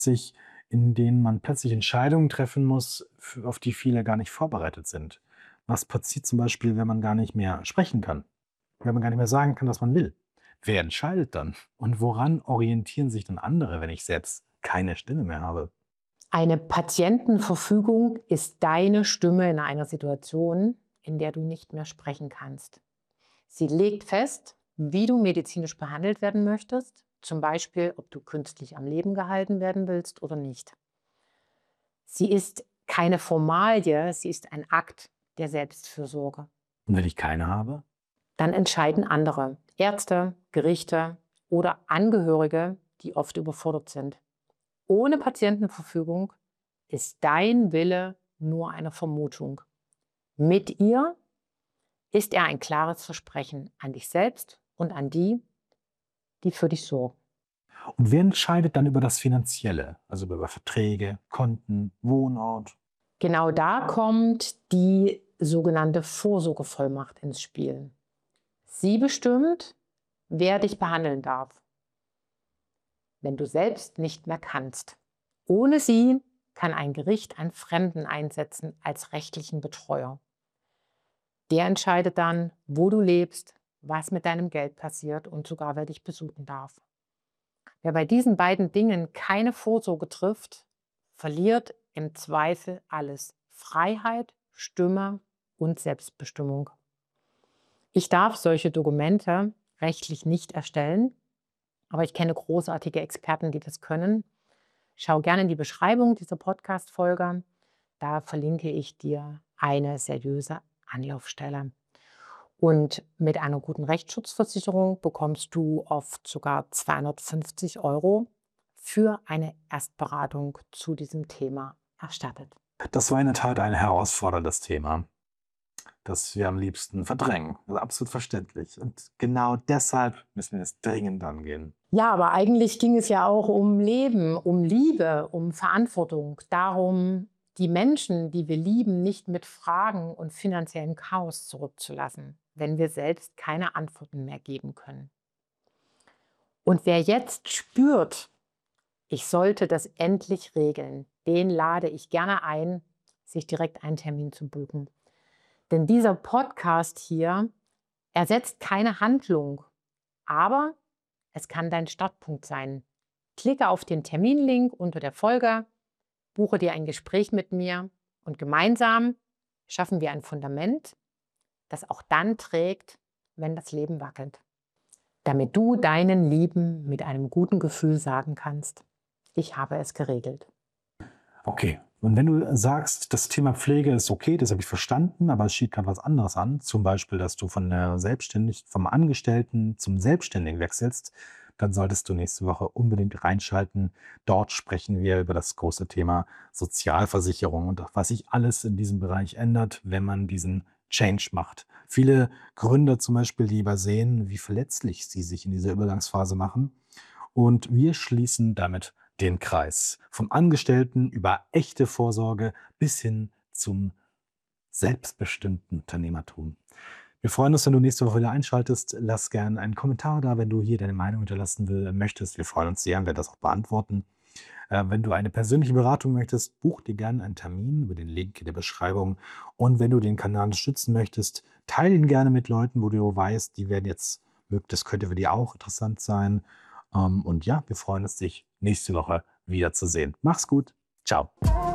sich, in denen man plötzlich Entscheidungen treffen muss, auf die viele gar nicht vorbereitet sind. Was passiert zum Beispiel, wenn man gar nicht mehr sprechen kann? Wenn man gar nicht mehr sagen kann, was man will? Wer entscheidet dann? Und woran orientieren sich dann andere, wenn ich selbst keine Stimme mehr habe? Eine Patientenverfügung ist deine Stimme in einer Situation, in der du nicht mehr sprechen kannst. Sie legt fest, wie du medizinisch behandelt werden möchtest, zum Beispiel, ob du künstlich am Leben gehalten werden willst oder nicht. Sie ist keine Formalie, sie ist ein Akt der Selbstfürsorge. Und wenn ich keine habe? Dann entscheiden andere, Ärzte, Gerichte oder Angehörige, die oft überfordert sind. Ohne Patientenverfügung ist dein Wille nur eine Vermutung. Mit ihr ist er ein klares Versprechen an dich selbst und an die, die für dich sorgen. Und wer entscheidet dann über das Finanzielle, also über Verträge, Konten, Wohnort? Genau da kommt die sogenannte Vorsorgevollmacht ins Spiel. Sie bestimmt, wer dich behandeln darf, wenn du selbst nicht mehr kannst. Ohne sie kann ein Gericht einen Fremden einsetzen als rechtlichen Betreuer. Der entscheidet dann, wo du lebst, was mit deinem Geld passiert und sogar, wer dich besuchen darf. Wer bei diesen beiden Dingen keine Vorsorge trifft, verliert im Zweifel alles: Freiheit, Stimme und Selbstbestimmung. Ich darf solche Dokumente rechtlich nicht erstellen, aber ich kenne großartige Experten, die das können. Schau gerne in die Beschreibung dieser Podcast-Folge. Da verlinke ich dir eine seriöse Anlaufstelle. Und mit einer guten Rechtsschutzversicherung bekommst du oft sogar 250 € für eine Erstberatung zu diesem Thema erstattet. Das war in der Tat ein herausforderndes Thema, das wir am liebsten verdrängen. Also absolut verständlich. Und genau deshalb müssen wir es dringend angehen. Ja, aber eigentlich ging es ja auch um Leben, um Liebe, um Verantwortung, darum, die Menschen, die wir lieben, nicht mit Fragen und finanziellem Chaos zurückzulassen, wenn wir selbst keine Antworten mehr geben können. Und wer jetzt spürt, ich sollte das endlich regeln, den lade ich gerne ein, sich direkt einen Termin zu buchen. Denn dieser Podcast hier ersetzt keine Handlung, aber es kann dein Startpunkt sein. Klicke auf den Terminlink unter der Folge, buche dir ein Gespräch mit mir und gemeinsam schaffen wir ein Fundament, das auch dann trägt, wenn das Leben wackelt. Damit du deinen Lieben mit einem guten Gefühl sagen kannst: Ich habe es geregelt. Okay, und wenn du sagst, das Thema Pflege ist okay, das habe ich verstanden, aber es steht gerade was anderes an, zum Beispiel, dass du vom Angestellten zum Selbstständigen wechselst, dann solltest du nächste Woche unbedingt reinschalten. Dort sprechen wir über das große Thema Sozialversicherung und was sich alles in diesem Bereich ändert, wenn man diesen Change macht. Viele Gründer zum Beispiel, die übersehen, wie verletzlich sie sich in dieser Übergangsphase machen. Und wir schließen damit den Kreis. Vom Angestellten über echte Vorsorge bis hin zum selbstbestimmten Unternehmertum. Wir freuen uns, wenn du nächste Woche wieder einschaltest. Lass gerne einen Kommentar da, wenn du hier deine Meinung hinterlassen möchtest. Wir freuen uns sehr und werden das auch beantworten. Wenn du eine persönliche Beratung möchtest, buch dir gerne einen Termin über den Link in der Beschreibung. Und wenn du den Kanal unterstützen möchtest, teile ihn gerne mit Leuten, wo du weißt, die werden jetzt, das könnte für die auch interessant sein. Und ja, wir freuen uns, dich nächste Woche wiederzusehen. Mach's gut. Ciao.